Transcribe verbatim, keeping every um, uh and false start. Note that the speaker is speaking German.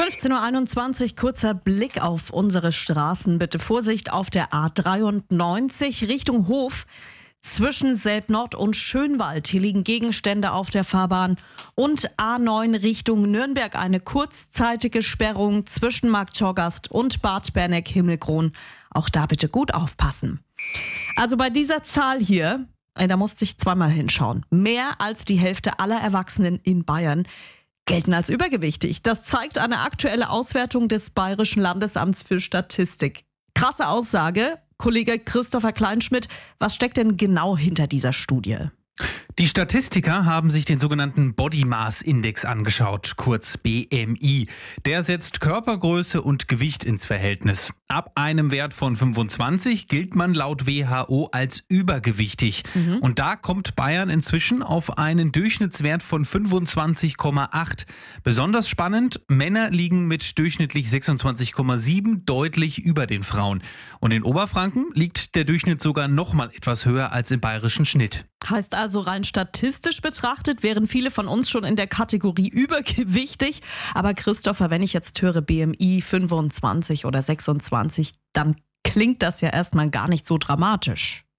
fünfzehn Uhr einundzwanzig, kurzer Blick auf unsere Straßen. Bitte Vorsicht auf der A dreiundneunzig Richtung Hof. Zwischen Selb-Nord und Schönwald. Hier liegen Gegenstände auf der Fahrbahn. Und A neun Richtung Nürnberg. Eine kurzzeitige Sperrung zwischen Marktschorgast und Bad Berneck-Himmelkron. Auch da bitte gut aufpassen. Also bei dieser Zahl hier, da musste ich zweimal hinschauen. Mehr als die Hälfte aller Erwachsenen in Bayern gelten als übergewichtig. Das zeigt eine aktuelle Auswertung des Bayerischen Landesamts für Statistik. Krasse Aussage. Kollege Christopher Kleinschmidt, was steckt denn genau hinter dieser Studie? Die Statistiker haben sich den sogenannten Body Mass Index angeschaut, kurz B M I. Der setzt Körpergröße und Gewicht ins Verhältnis. Ab einem Wert von fünfundzwanzig gilt man laut W H O als übergewichtig. Mhm. Und da kommt Bayern inzwischen auf einen Durchschnittswert von fünfundzwanzig Komma acht. Besonders spannend, Männer liegen mit durchschnittlich sechsundzwanzig Komma sieben deutlich über den Frauen. Und in Oberfranken liegt der Durchschnitt sogar noch mal etwas höher als im bayerischen Schnitt. Heißt also, rein statistisch betrachtet wären viele von uns schon in der Kategorie übergewichtig. Aber Christopher, wenn ich jetzt höre B M I fünfundzwanzig oder sechsundzwanzig, dann klingt das ja erstmal gar nicht so dramatisch.